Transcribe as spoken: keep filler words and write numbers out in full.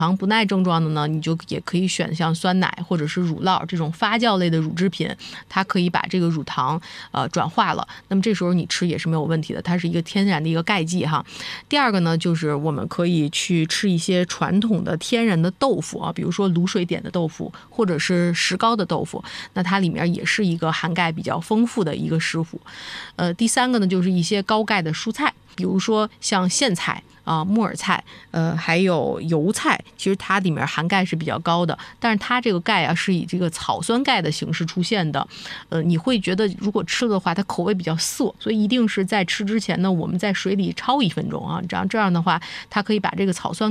糖不耐症状的呢，你就也可以选像酸奶或者是乳酪这种发酵类的乳制品，它可以把这个乳糖呃转化了，那么这时候你吃也是没有问题的，它是一个天然的一个钙剂哈。第二个呢，就是我们可以去吃一些传统的天然的豆腐啊，比如说卤水点的豆腐或者是石膏的豆腐，那它里面也是一个含钙比较丰富的一个食谱。呃，第三个呢，就是一些高钙的蔬菜，比如说像苋菜啊、木耳菜，呃，还有油菜，其实它里面含钙是比较高的，但是它这个钙啊是以这个草酸钙的形式出现的，呃，你会觉得如果吃了的话，它口味比较涩，所以一定是在吃之前呢，我们在水里焯一分钟啊，这样这样的话，它可以把这个草酸